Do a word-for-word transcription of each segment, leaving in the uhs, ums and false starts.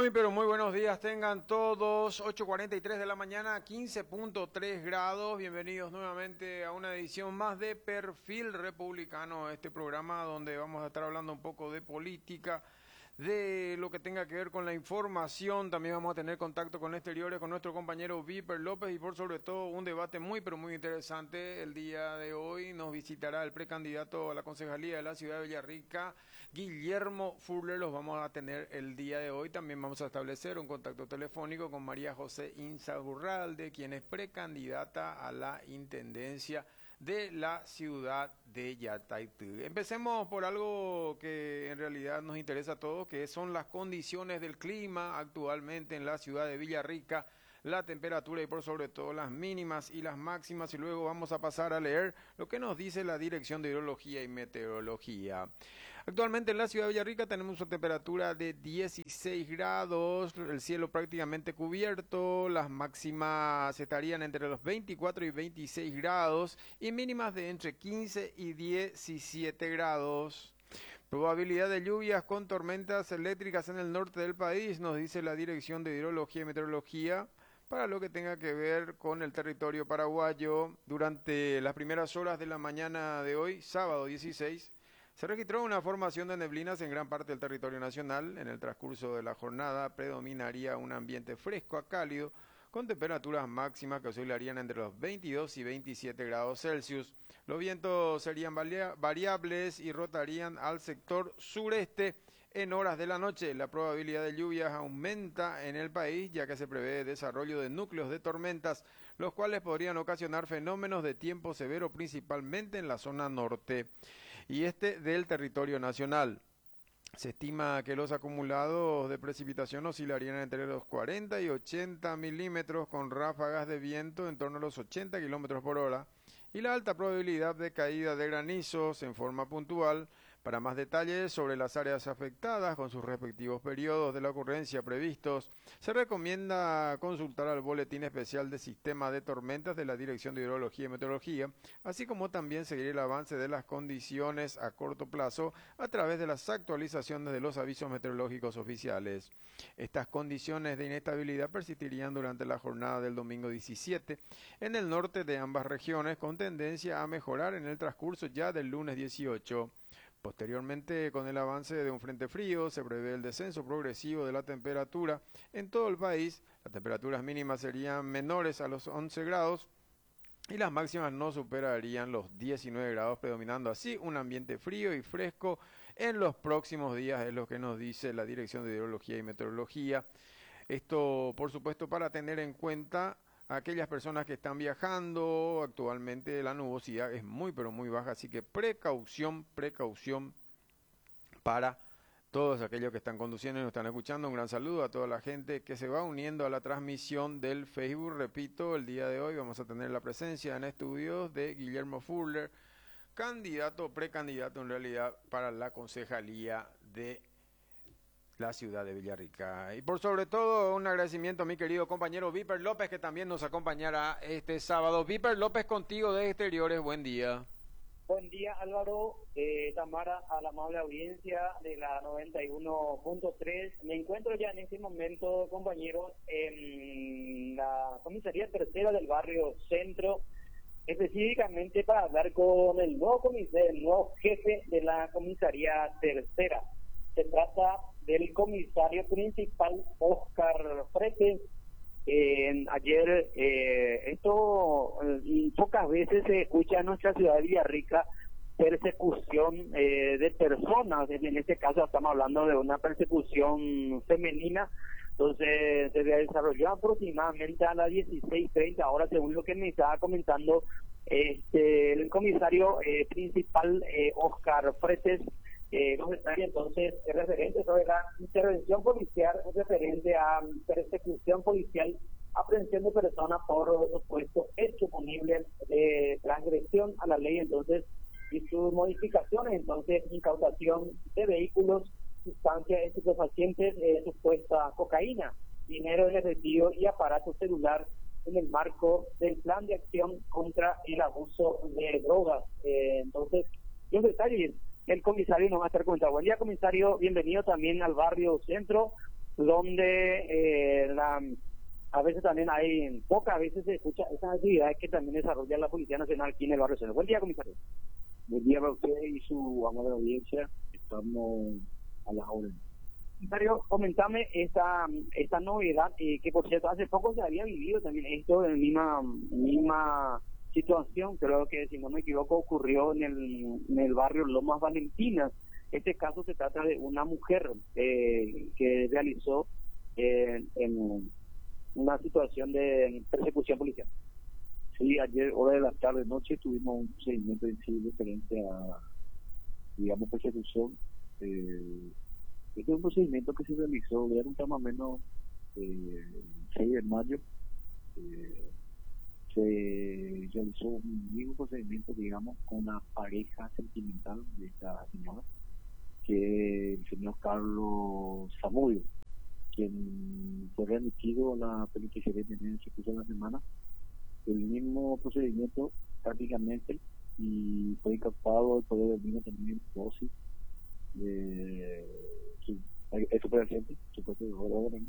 Muy, pero muy buenos días tengan todos. ocho cuarenta y tres de la mañana, quince punto tres grados. Bienvenidos nuevamente a una edición más de Perfil Republicano, este programa donde vamos a estar hablando un poco de política, de lo que tenga que ver con la información. También vamos a tener contacto con exteriores con nuestro compañero Viper López y por sobre todo un debate muy pero muy interesante. El día de hoy nos visitará el precandidato a la concejalía de la ciudad de Villarrica, Guillermo Furler. Los vamos a tener el día de hoy. También vamos a establecer un contacto telefónico con María José Insaurralde, quien es precandidata a la intendencia de la ciudad de Yataití. Empecemos por algo que en realidad nos interesa a todos, que son las condiciones del clima actualmente en la ciudad de Villarrica, la temperatura y por sobre todo las mínimas y las máximas, y luego vamos a pasar a leer lo que nos dice la Dirección de Hidrología y Meteorología. Actualmente en la ciudad de Villarrica tenemos una temperatura de dieciséis grados, el cielo prácticamente cubierto, las máximas estarían entre los veinticuatro y veintiséis grados y mínimas de entre quince y diecisiete grados. Probabilidad de lluvias con tormentas eléctricas en el norte del país, nos dice la Dirección de Hidrología y Meteorología, para lo que tenga que ver con el territorio paraguayo. Durante las primeras horas de la mañana de hoy, sábado dieciséis, se registró una formación de neblinas en gran parte del territorio nacional. En el transcurso de la jornada predominaría un ambiente fresco a cálido, con temperaturas máximas que oscilarían entre los veintidós y veintisiete grados Celsius. Los vientos serían variables y rotarían al sector sureste en horas de la noche. La probabilidad de lluvias aumenta en el país, ya que se prevé desarrollo de núcleos de tormentas, los cuales podrían ocasionar fenómenos de tiempo severo, principalmente en la zona norte y este del territorio nacional. Se estima que los acumulados de precipitación oscilarían entre los cuarenta y ochenta milímetros, con ráfagas de viento en torno a los ochenta kilómetros por hora, y la alta probabilidad de caída de granizos en forma puntual. Para más detalles sobre las áreas afectadas con sus respectivos periodos de la ocurrencia previstos, se recomienda consultar al Boletín Especial de Sistema de Tormentas de la Dirección de Hidrología y Meteorología, así como también seguir el avance de las condiciones a corto plazo a través de las actualizaciones de los avisos meteorológicos oficiales. Estas condiciones de inestabilidad persistirían durante la jornada del domingo diecisiete en el norte de ambas regiones, con tendencia a mejorar en el transcurso ya del lunes dieciocho. Posteriormente, con el avance de un frente frío, se prevé el descenso progresivo de la temperatura en todo el país. Las temperaturas mínimas serían menores a los once grados y las máximas no superarían los diecinueve grados, predominando así un ambiente frío y fresco en los próximos días, es lo que nos dice la Dirección de Hidrología y Meteorología. Esto, por supuesto, para tener en cuenta aquellas personas que están viajando. Actualmente la nubosidad es muy pero muy baja, así que precaución, precaución para todos aquellos que están conduciendo y nos están escuchando. Un gran saludo a toda la gente que se va uniendo a la transmisión del Facebook. Repito, el día de hoy vamos a tener la presencia en estudios de Guillermo Furler, candidato, precandidato en realidad para la concejalía de la ciudad de Villarrica. Y por sobre todo un agradecimiento a mi querido compañero Viper López, que también nos acompañará este sábado. Viper López, contigo de Exteriores, buen día. Buen día, Álvaro, eh, Tamara, a la amable audiencia de la noventa y uno punto tres. Me encuentro ya en este momento, compañeros, en la comisaría tercera del barrio Centro, específicamente para hablar con el nuevo comisario, el nuevo jefe de la comisaría tercera. Se trata del comisario principal, Óscar Fretes. Eh, ayer, eh, esto eh, pocas veces se escucha en nuestra ciudad de Villarrica, persecución eh, de personas. En este caso estamos hablando de una persecución femenina. Entonces se desarrolló aproximadamente a las dieciséis treinta horas, según lo que me estaba comentando este el comisario eh, principal, eh, Óscar Fretes. Eh, nos está entonces es referente sobre la intervención policial, referente a persecución policial, aprehensión de personas por supuesto hecho punible de transgresión a la ley, entonces, y sus modificaciones, entonces, incautación de vehículos, sustancias estupefacientes, eh, supuesta cocaína, dinero en efectivo y aparato celular en el marco del plan de acción contra el abuso de drogas. Eh, entonces, los detalles el comisario nos va a estar comentando. Buen día, comisario, bienvenido también al barrio Centro. donde eh, la, a veces también hay, pocas veces se escucha esas actividades que también desarrolla la Policía Nacional aquí en el barrio Centro. Buen día, comisario. Buen día para usted y su amable audiencia. Estamos a las órdenes. Comisario, comentame esta esta novedad, eh, que por cierto hace poco se había vivido también esto en la misma, misma situación, creo que si no me equivoco ocurrió en el, en el barrio Lomas Valentinas. Este caso se trata de una mujer eh, que realizó eh, en una situación de persecución policial. Sí, ayer, hora de la tarde, noche, tuvimos un procedimiento en sí diferente a, digamos, persecución. Eh, este es un procedimiento que se realizó, le un más o menos eh, seis de mayo. Eh, se realizó un mismo procedimiento, digamos, con una pareja sentimental de esta señora, que es el señor Carlos Zamudio, quien fue remitido a la penitenciaría de Menezes de la semana. El mismo procedimiento prácticamente, y fue incautado el poder del mismo también dosis de estupefaciente, supuesto de orden,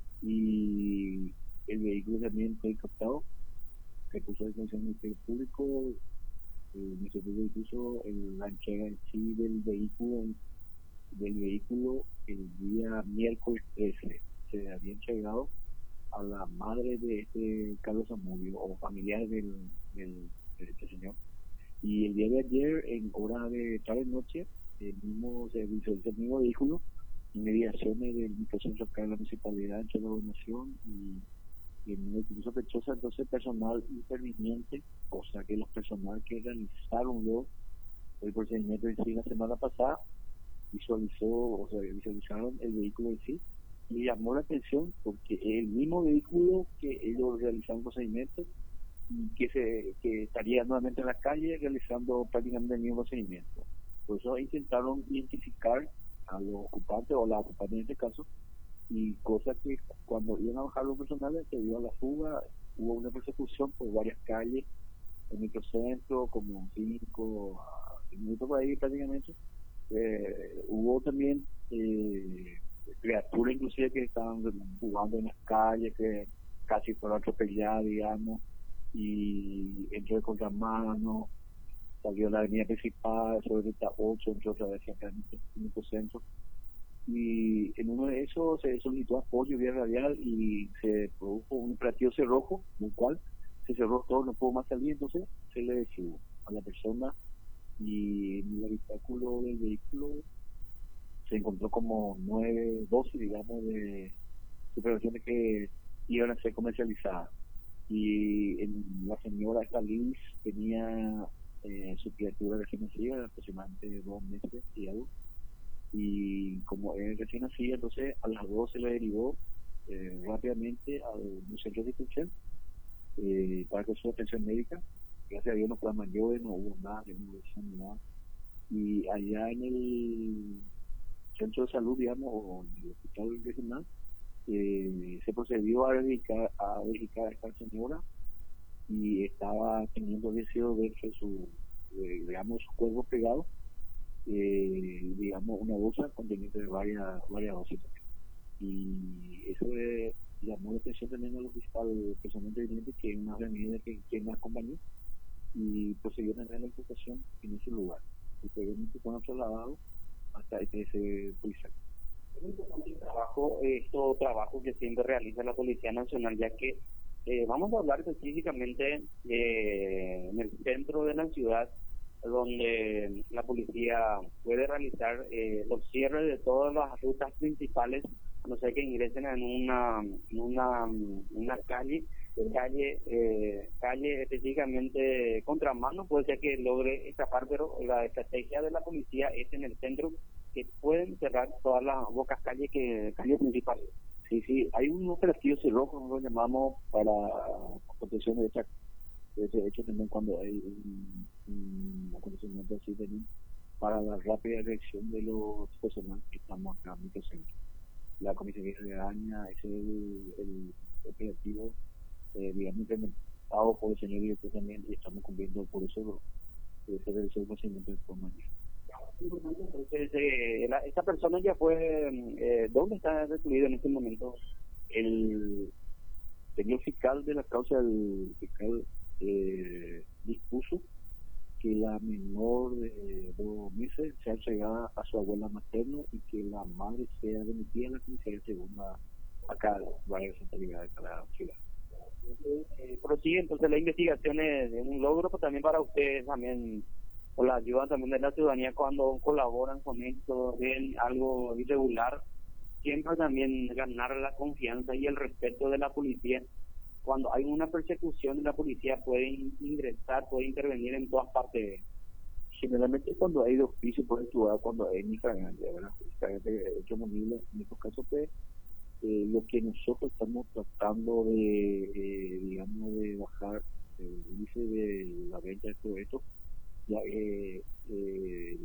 y el vehículo también fue incautado, que puso a disposición del Ministerio Público. El Ministerio Público puso la entrega en sí del vehículo del vehículo el día miércoles trece. Se había entregado a la madre de este Carlos Zamudio o familiares del, del, de este señor, y el día de ayer en hora de tarde noche el mismo se visualizó el mismo vehículo en mediaciones del microcentro acá de la municipalidad entre la gobernación y, y en una actitud sospechosa. Entonces personal interviniente, o sea que los personal que realizaron los, el procedimiento en sí la semana pasada visualizó, o sea visualizaron el vehículo en sí, y llamó la atención porque es el mismo vehículo que ellos realizaron procedimientos y que se que estaría nuevamente en la calle realizando prácticamente el mismo procedimiento. Por eso intentaron identificar a los ocupantes o la ocupante en este caso, y cosa que cuando iban a bajar los personales se dio a la fuga. Hubo una persecución por varias calles en microcentro, como cinco minutos por ahí prácticamente. Eh, hubo también eh, criaturas inclusive que estaban jugando en las calles, que casi fueron atropelladas, digamos, y entró de contramano, salió a la avenida principal sobre ruta ocho, entró otra vez acá en el microcentro, y en uno de esos se solicitó apoyo vía radial y se produjo un operativo cerrojo, en el cual se cerró todo, no pudo más salir. Entonces se le decidió a la persona, y en el habitáculo del vehículo se encontró como nueve dosis, digamos, de supervisiones que iban a ser comercializadas. Y en la señora esta Liz tenía eh, su criatura recién nacida, aproximadamente dos meses y algo. Y como es recién nacida, entonces a las dos se le derivó eh, rápidamente a un centro de distribución eh, para que su atención médica. Gracias a Dios no fue a mayores, no hubo nada, no hubo nada. Y allá en el centro de salud, digamos, o en el hospital regional, eh, se procedió a verificar a verificar a esta señora, y estaba teniendo deseo de ver su, eh, digamos, su cuerpo pegado, eh, digamos, una bolsa conteniendo de varias, varias dosis. Y eso eh, llamó la atención también a los fiscales personalmente evidente, que es una avenida que, que me acompañó, y procedió también la imputación en ese lugar. Posteriormente fueron trasladados hasta ese policial. Es un importante trabajo, estos trabajos que siempre realiza la Policía Nacional, ya que eh, vamos a hablar específicamente eh, en el centro de la ciudad, donde la policía puede realizar eh, los cierres de todas las rutas principales, no sé, que ingresen en una en una, una calle calle eh, calle específicamente contramano, puede ser que logre escapar, pero la estrategia de la policía es en el centro, que pueden cerrar todas las bocas calles que calles principales. Sí, sí, hay un operativo cerrojo, como lo llamamos, para protección de esta, de ese hecho también cuando hay un, un acontecimiento así también, para la rápida reacción de los personales que estamos acá en el centro. La comisaría de Araña, ese es el, el operativo, eh, digamos, implementado por el señor director también, y estamos cumpliendo por eso, ese es el procedimiento de forma. Entonces, eh, la, esta persona ya fue, eh, ¿dónde está recluido en este momento? El señor fiscal de la causa, el fiscal eh, dispuso que la menor de dos meses sea entregada a su abuela materna y que la madre sea remitida a la comisaría segunda acá, barrio Santa Liga de cada ciudad. Eh, prosigue entonces la investigación es un logro, pero también para ustedes también, con la ayuda también de la ciudadanía cuando colaboran con esto, ven algo irregular, siempre también ganar la confianza y el respeto de la policía. Cuando hay una persecución, la policía puede ingresar, puede intervenir en todas partes. Generalmente cuando hay dos pisos puede actuar cuando hay infragancia, ¿verdad? Infragancia hecho munible, en estos casos pues eh, lo que nosotros estamos tratando de, eh, digamos, de bajar el índice de la venta de todo esto, ya eh, eh,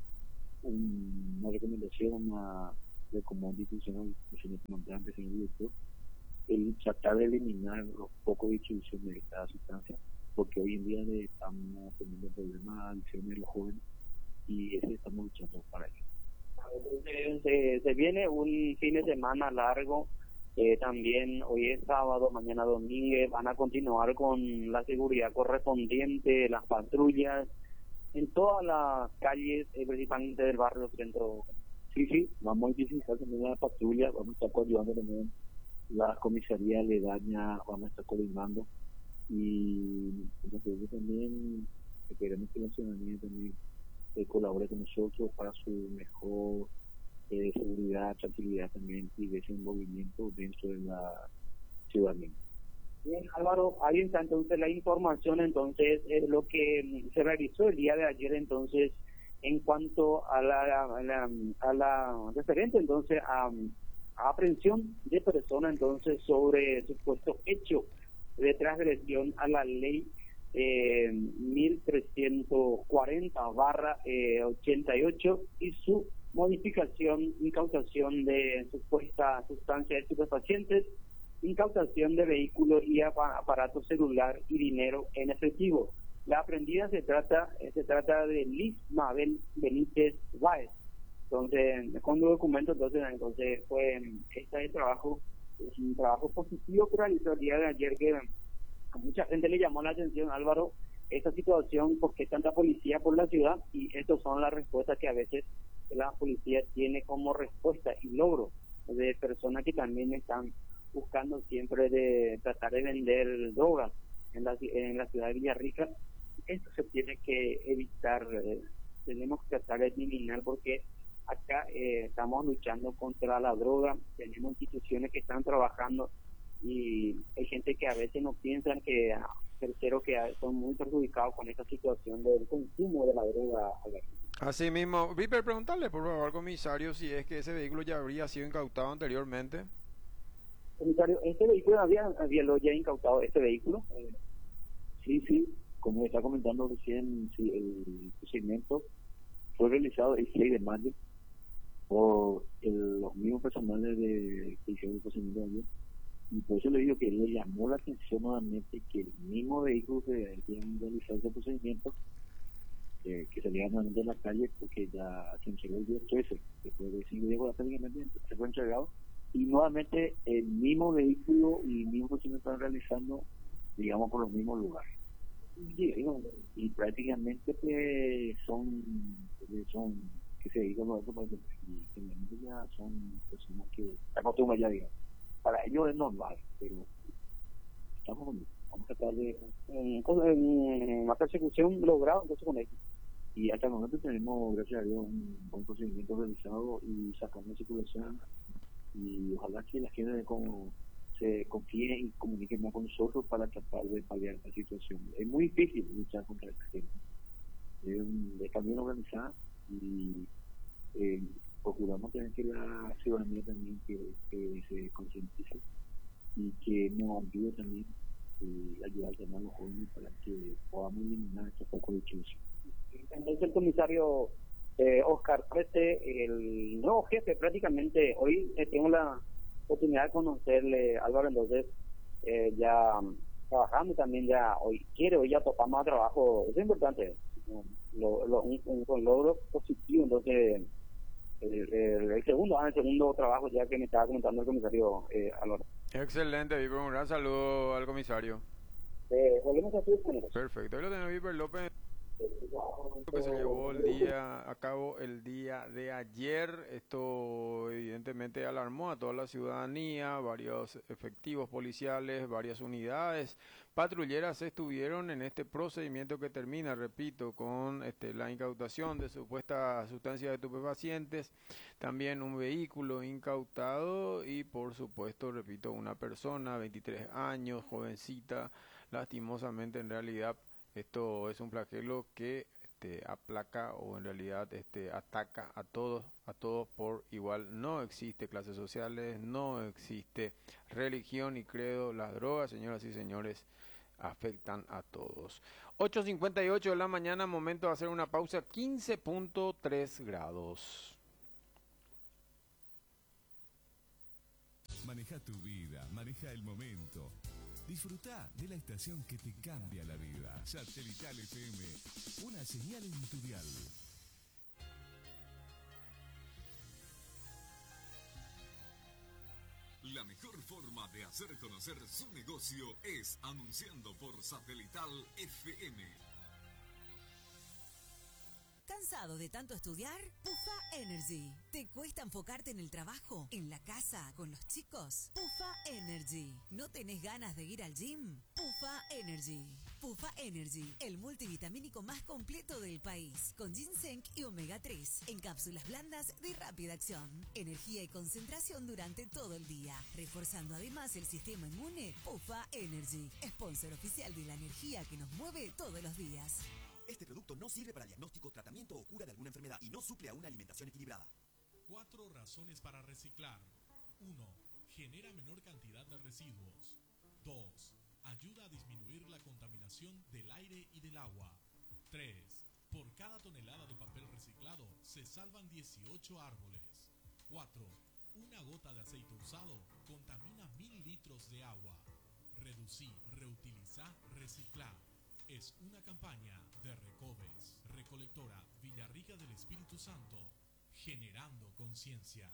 un, una recomendación una, de comando institucional del señor comandante, señor director, el tratar de eliminar los pocos de distribución de esta sustancia, porque hoy en día le estamos teniendo problemas de adicción de los jóvenes y ese estamos luchando para ello. Se, se, se viene un fin de semana largo, eh, también hoy es sábado, mañana domingo, van a continuar con la seguridad correspondiente, las patrullas, en todas las calles, eh, principalmente del barrio centro. Sí, sí, vamos a utilizar también la patrulla, vamos a estar coordinando también la comisaría aledaña, vamos a estar coordinando y como te digo también esperemos que la ciudadanía también eh, colabore con nosotros para su mejor eh, seguridad, tranquilidad también y desenvolvimiento dentro de la ciudadanía. Bien, Álvaro, ahí está entonces la información, entonces es lo que se realizó el día de ayer, entonces en cuanto a la a la, a la referente entonces a, a aprehensión de personas entonces sobre supuesto hecho de transgresión a la ley eh, mil trescientos cuarenta barra ochenta y ocho y su modificación, incautación de supuestas sustancias estupefacientes, incautación de vehículos y aparato celular y dinero en efectivo. La aprehendida se trata se trata de Liz Mabel Benítez Báez. Entonces, con los documentos, entonces, entonces fue este el trabajo, es un trabajo positivo que realizó el día de ayer, que a mucha gente le llamó la atención, Álvaro, esta situación, porque tanta policía por la ciudad, y estas son las respuestas que a veces la policía tiene como respuesta y logro de personas que también están buscando siempre de tratar de vender drogas en la, en la ciudad de Villarrica. Esto se tiene que evitar, eh, tenemos que tratar de eliminar, porque acá eh, estamos luchando contra la droga, tenemos instituciones que están trabajando y hay gente que a veces no piensan que terceros que son muy perjudicados con esta situación del consumo de la droga. Así mismo, Viper, preguntarle por favor al comisario si es que ese vehículo ya habría sido incautado anteriormente. Comisario, ¿este vehículo había, había lo ya incautado, este vehículo? Eh, sí, sí, como está comentando recién, sí, el procedimiento fue realizado el seis de mayo por el, los mismos personales de que hicieron el procedimiento de ayer, y por eso le digo que le llamó la atención nuevamente que el mismo vehículo que habían realizado ese procedimiento, eh, que salía nuevamente de la calle, porque ya se entregó el día trece, después de cinco días prácticamente se fue entregado, y nuevamente el mismo vehículo y el mismo procedimiento están realizando, digamos, por los mismos lugares. Y, y prácticamente pues, son, son que se dedican a eso, y generalmente ya son personas que están acostumbradas ya, digamos. Para ellos es normal, pero estamos vamos a tratar de en, en una persecución lograda entonces con ellos. Y hasta el momento tenemos, gracias a Dios, un buen procedimiento realizado y sacando de circulación, y ojalá que la gente como se confíe y comunique más con nosotros para tratar de paliar esta situación. Es muy difícil luchar contra esta gente. Es, es también organizada y eh, procuramos tener que la ciudadanía también que, que se concientice y que nos ayude también y ayudar también a los jóvenes para que podamos eliminar estos pocos de distribución. Entonces el comisario eh, Oscar Prete, el nuevo jefe prácticamente, hoy eh, tengo la oportunidad de conocerle, Álvaro, entonces eh, ya um, trabajando también ya, hoy quiere, hoy ya topamos a trabajo, eso es importante, lo, lo, un, un, un logro positivo. Entonces, el, el, el segundo, ah, el segundo trabajo ya que me estaba comentando el comisario eh, Álvaro. Excelente, Viper, un gran saludo al comisario. Eh, volvemos a tu punto. Perfecto, ahí lo tenemos, Viper López, que se llevó el día a cabo el día de ayer. Esto evidentemente alarmó a toda la ciudadanía. Varios efectivos policiales, varias unidades patrulleras estuvieron en este procedimiento que termina, repito, con este, la incautación de supuestas sustancias estupefacientes, también un vehículo incautado y por supuesto, repito, una persona, veintitrés años, jovencita, lastimosamente en realidad. Esto es un flagelo que este, aplaca o en realidad este, ataca a todos, a todos por igual. No existe clases sociales, no existe religión y credo. Las drogas, señoras y señores, afectan a todos. ocho cincuenta y ocho de la mañana, momento de hacer una pausa, quince punto tres grados. Maneja tu vida, maneja el momento. Disfruta de la estación que te cambia la vida. Satelital F M, una señal en tu dial. La mejor forma de hacer conocer su negocio es anunciando por Satelital F M. ¿Cansado de tanto estudiar? Pufa Energy. ¿Te cuesta enfocarte en el trabajo, en la casa, con los chicos? Pufa Energy. ¿No tenés ganas de ir al gym? Pufa Energy. Pufa Energy, el multivitamínico más completo del país, con ginseng y omega tres, en cápsulas blandas de rápida acción. Energía y concentración durante todo el día, reforzando además el sistema inmune. Pufa Energy, sponsor oficial de la energía que nos mueve todos los días. Este producto no sirve para diagnóstico, tratamiento o cura de alguna enfermedad y no suple a una alimentación equilibrada. Cuatro razones para reciclar. uno. Genera menor cantidad de residuos. dos. Ayuda a disminuir la contaminación del aire y del agua. tres. Por cada tonelada de papel reciclado se salvan dieciocho árboles. cuatro. Una gota de aceite usado contamina mil litros de agua. Reducir, reutilizar, reciclar. Es una campaña de Recoves, Recolectora Villarrica del Espíritu Santo, generando conciencia.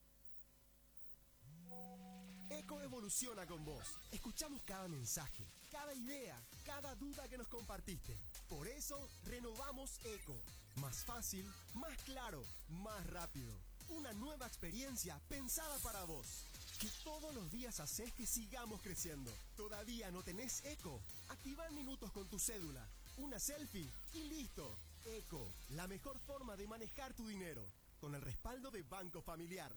Eco evoluciona con vos. Escuchamos cada mensaje, cada idea, cada duda que nos compartiste. Por eso, renovamos Eco. Más fácil, más claro, más rápido. Una nueva experiencia pensada para vos. Que todos los días haces que sigamos creciendo. ¿Todavía no tenés Eco? Activa en minutos con tu cédula, una selfie y listo. Eco, la mejor forma de manejar tu dinero. Con el respaldo de Banco Familiar.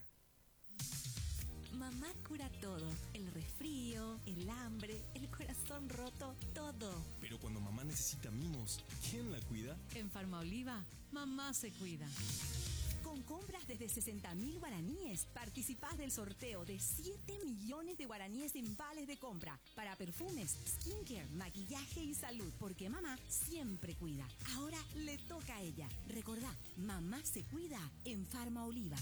Mamá cura todo, el resfrío, el hambre, el corazón roto, todo. Pero cuando mamá necesita mimos, ¿quién la cuida? En Farmaoliva, mamá se cuida. Con compras desde sesenta mil guaraníes, participás del sorteo de siete millones de guaraníes en vales de compra para perfumes, skincare, maquillaje y salud, porque mamá siempre cuida. Ahora le toca a ella. Recordá, mamá se cuida en Farmaoliva.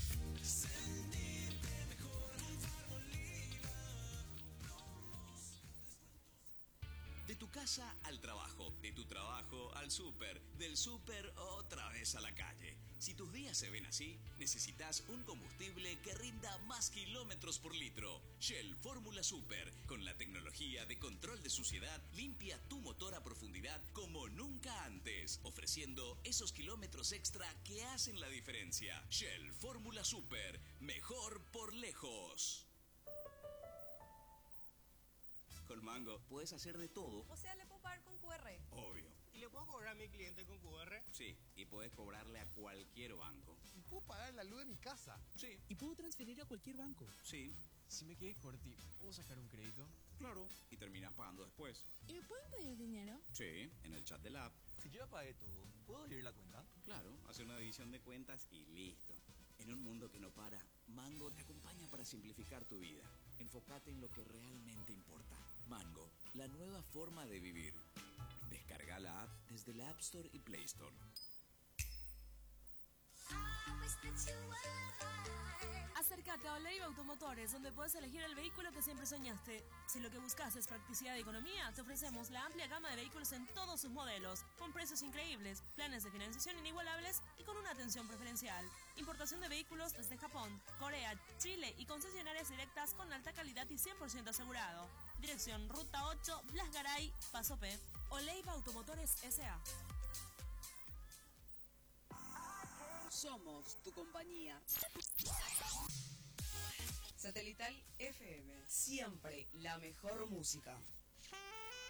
De tu casa al trabajo, de tu trabajo al súper, del súper otra vez a la calle. Si tus días se ven así, necesitas un combustible que rinda más kilómetros por litro. Shell Fórmula Super, con la tecnología de control de suciedad, limpia tu motor a profundidad como nunca antes, ofreciendo esos kilómetros extra que hacen la diferencia. Shell Fórmula Super, mejor por lejos. Con Mango puedes hacer de todo. O sea, ¿le puedo pagar con Q R? Obvio. ¿Y le puedo cobrar a mi cliente con Q R? Sí, y puedes cobrarle a cualquier banco. ¿Y puedo pagar la luz de mi casa? Sí. ¿Y puedo transferir a cualquier banco? Sí. Si me quedé corti, ¿puedo sacar un crédito? Claro. Y terminas pagando después. ¿Y me pueden pedir dinero? Sí, en el chat del app. Si yo ya pagué todo, ¿puedo abrir la cuenta? Claro, hacer una división de cuentas y listo. En un mundo que no para, Mango te acompaña para simplificar tu vida. Enfócate en lo que realmente importa. Mango, la nueva forma de vivir. Descarga la app desde la App Store y Play Store. Acércate a Oleiva Automotores, donde puedes elegir el vehículo que siempre soñaste. Si lo que buscas es practicidad y economía, te ofrecemos la amplia gama de vehículos en todos sus modelos, con precios increíbles, planes de financiación inigualables y con una atención preferencial. Importación de vehículos desde Japón, Corea, Chile y concesionarias directas con alta calidad y cien por ciento asegurado. Dirección Ruta ocho, Blas Garay, Paso P. Oleiva Automotores S A. Somos tu compañía. Satelital F M, siempre la mejor música.